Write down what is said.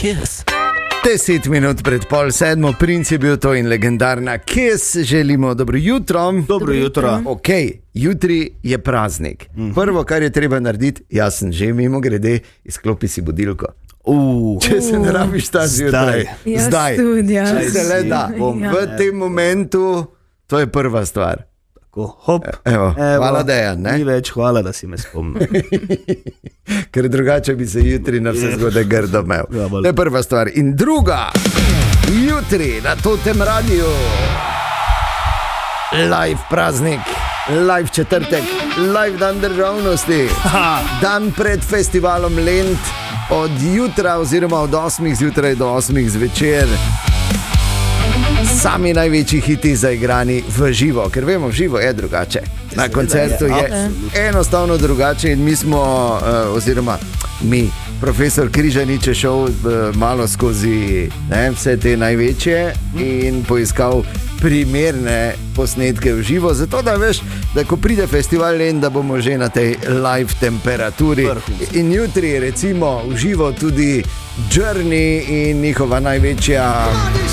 Kiss. 10 minut pred 6:30, Princ je bil to in legendarna Kiss. Želimo dobro jutro. Dobro jutro. Ok, jutri je praznik. Prvo, kar je treba narediti, jaz sem že mimo grede, izklopi si budilko. Če se ne rabiš ta zjutraj, zdaj. Če se le da, v tem momentu, to je prva stvar. Hop. Evo, hvala, Dejan. Ni več hvala, da si me spomnil. Ker drugače bi se jutri na vse zgode grdo imel. To je prva stvar. In druga, jutri na Totem radiju, live praznik, live četrtek, live dan državnosti, dan pred festivalom Lent, od jutra oziroma od 8 zjutraj do 8 zvečer. Sami največji hiti zaigrani v živo, ker vemo, v živo je drugače. Na koncertu je enostavno drugače in mi smo, oziroma mi, profesor Križanič je šel malo skozi vse te največje in poiskal primerne posnetke v živo, zato da veš, da ko pride festival Lent, da bomo že na tej live temperaturi. In jutri recimo v živo tudi Journey in njihova največja